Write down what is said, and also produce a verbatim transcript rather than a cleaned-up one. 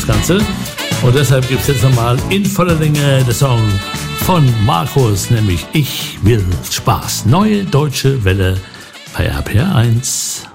das Ganze. Und deshalb gibt es jetzt nochmal in voller Länge der Song von Markus, nämlich Ich will Spaß. Neue Deutsche Welle bei R P R eins.